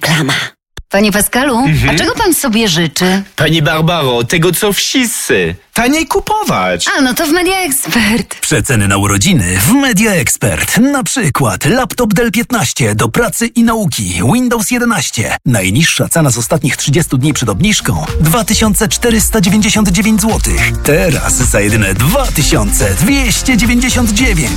Reklama. Panie Pascalu, a czego pan sobie życzy? Pani Barbaro, tego co wszyscy. Taniej kupować. A, no to w Media Expert. Przeceny na urodziny w Media Expert. Na przykład laptop Dell 15 do pracy i nauki, Windows 11. Najniższa cena z ostatnich 30 dni przed obniżką 2499 zł. Teraz za jedyne 2299.